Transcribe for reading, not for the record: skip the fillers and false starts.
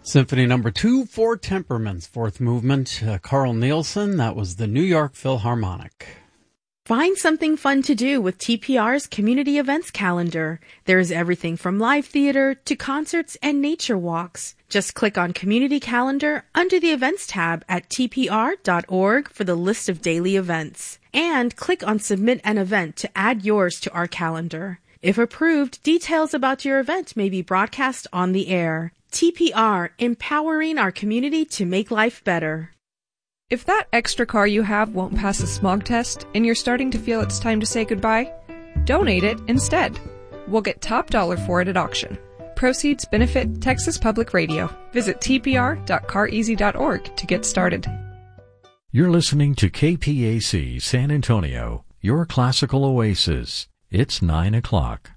Symphony number 2, Four Temperaments, fourth movement, Carl Nielsen. That was the New York Philharmonic. Find something fun to do with TPR's community events calendar. There's everything from live theater to concerts and nature walks. Just click on Community Calendar under the Events tab at tpr.org for the list of daily events. And click on Submit an Event to add yours to our calendar. If approved, details about your event may be broadcast on the air. TPR, empowering our community to make life better. If that extra car you have won't pass the smog test and you're starting to feel it's time to say goodbye, donate it instead. We'll get top dollar for it at auction. Proceeds benefit Texas Public Radio. Visit tpr.careasy.org to get started. You're listening to KPAC San Antonio, your classical oasis. It's 9 o'clock.